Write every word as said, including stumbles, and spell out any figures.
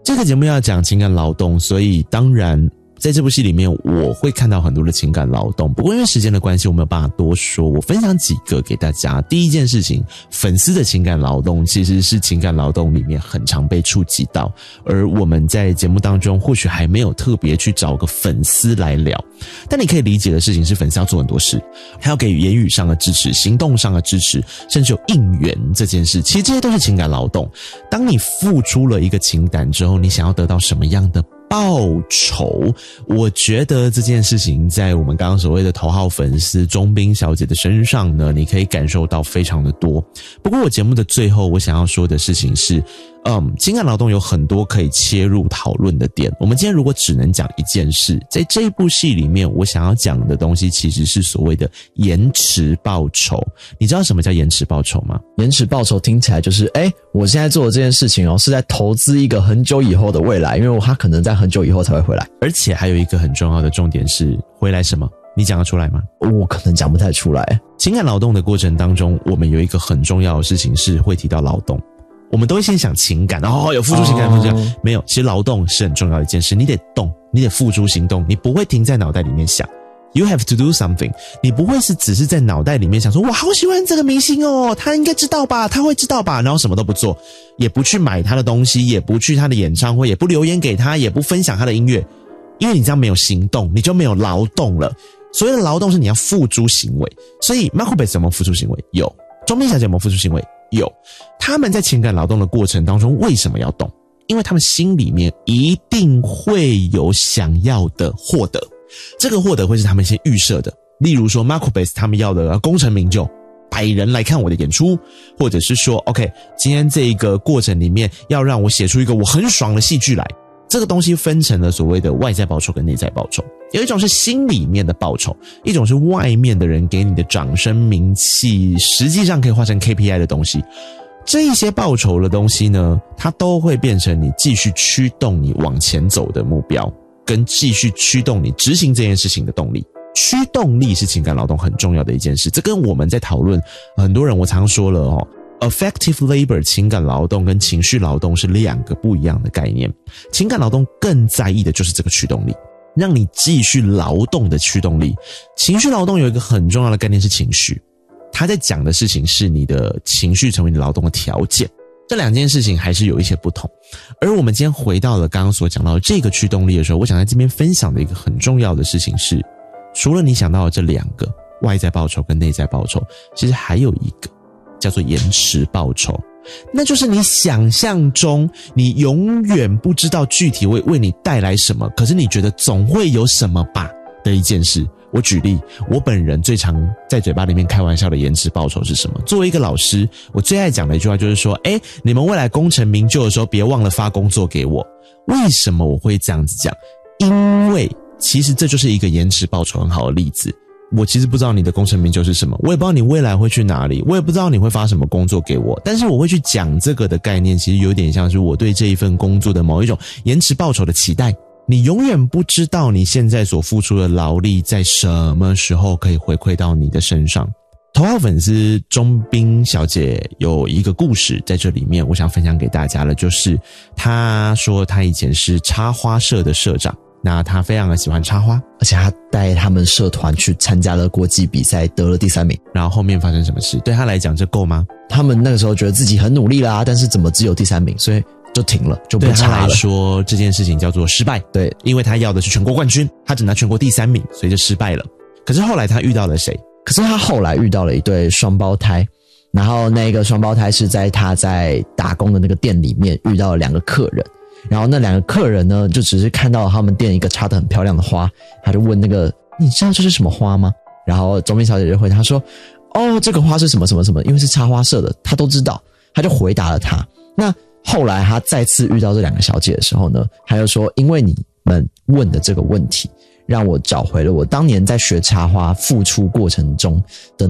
这个节目要讲情感劳动，所以当然在这部戏里面我会看到很多的情感劳动，不过因为时间的关系我没有办法多说，我分享几个给大家。第一件事情，粉丝的情感劳动其实是情感劳动里面很常被触及到，而我们在节目当中或许还没有特别去找个粉丝来聊，但你可以理解的事情是粉丝要做很多事，他要给予言语上的支持，行动上的支持，甚至有应援这件事，其实这些都是情感劳动。当你付出了一个情感之后，你想要得到什么样的报酬，我觉得这件事情在我们刚刚所谓的头号粉丝钟彬小姐的身上呢，你可以感受到非常的多。不过我节目的最后我想要说的事情是，嗯，情感劳动有很多可以切入讨论的点。我们今天如果只能讲一件事，在这一部戏里面我想要讲的东西其实是所谓的延迟报酬。你知道什么叫延迟报酬吗？ 延迟报酬听起来就是诶我现在做的这件事情哦，是在投资一个很久以后的未来，因为他可能在很久以后才会回来。 而且还有一个很重要的重点是，回来什么？你讲得出来吗？ 我可能讲不太出来。 情感劳动的过程当中，我们有一个很重要的事情是会提到劳动。我们都会先想情感，哦，有付出情感，付出情感，没有，其实劳动是很重要的一件事，你得动，你得付诸行动，你不会停在脑袋里面想。You have to do something， 你不会是只是在脑袋里面想说我好喜欢这个明星哦，他应该知道吧，他会知道吧，然后什么都不做，也不去买他的东西，也不去他的演唱会，也不留言给他，也不分享他的音乐，因为你这样没有行动，你就没有劳动了。所谓的劳动是你要付诸行为，所以 Markobase 有没有付诸行为？有。钟彬小姐有没有付诸行为？有。他们在情感劳动的过程当中为什么要动？因为他们心里面一定会有想要的获得，这个获得会是他们先预设的。例如说 Markobase 他们要的功成名就，百人来看我的演出，或者是说 OK 今天这个过程里面要让我写出一个我很爽的戏剧来。这个东西分成了所谓的外在报酬跟内在报酬，有一种是心里面的报酬，一种是外面的人给你的掌声名气，实际上可以化成 K P I 的东西。这一些报酬的东西呢，它都会变成你继续驱动你往前走的目标，跟继续驱动你执行这件事情的动力。驱动力是情感劳动很重要的一件事，这跟我们在讨论，很多人我常说了哦，Affective labor 情感劳动跟情绪劳动是两个不一样的概念。情感劳动更在意的就是这个驱动力，让你继续劳动的驱动力。情绪劳动有一个很重要的概念是情绪，他在讲的事情是你的情绪成为你劳动的条件。这两件事情还是有一些不同。而我们今天回到了刚刚所讲到的这个驱动力的时候，我想在这边分享的一个很重要的事情是，除了你想到的这两个外在报酬跟内在报酬，其实还有一个叫做延迟报酬，那就是你想象中你永远不知道具体会为你带来什么，可是你觉得总会有什么吧的一件事。我举例，我本人最常在嘴巴里面开玩笑的延迟报酬是什么？作为一个老师，我最爱讲的一句话就是说，诶，你们未来功成名就的时候别忘了发工作给我。为什么我会这样子讲？因为其实这就是一个延迟报酬很好的例子。我其实不知道你的功成名就是什么，我也不知道你未来会去哪里，我也不知道你会发什么工作给我，但是我会去讲这个的概念，其实有点像是我对这一份工作的某一种延迟报酬的期待。你永远不知道你现在所付出的劳力在什么时候可以回馈到你的身上。头号粉丝钟彬小姐有一个故事在这里面我想分享给大家了，就是她说她以前是插花社的社长，那他非常的喜欢插花， 而且他带他们社团去参加了国际比赛，得了第三名。 然后后面发生什么事？对他来讲这够吗？ 他们那个时候觉得自己很努力啦，但是怎么只有第三名，所以就停了，就不插了。 对他来说这件事情叫做失败， 对， 因为他要的是全国冠军，他只拿全国第三名，所以就失败了。可是后来他遇到了谁？ 可是他后来遇到了一对双胞胎，然后那个双胞胎是在他在打工的那个店里面遇到了两个客人。然后那两个客人呢，就只是看到他们店一个插得很漂亮的花，他就问那个，你知道这是什么花吗？然后钟彬小姐就回答说，哦，这个花是什么什么什么，因为是插花社的，他都知道，他就回答了他。那后来他再次遇到这两个小姐的时候呢，他就说，因为你们问的这个问题，让我找回了我当年在学插花付出过程中的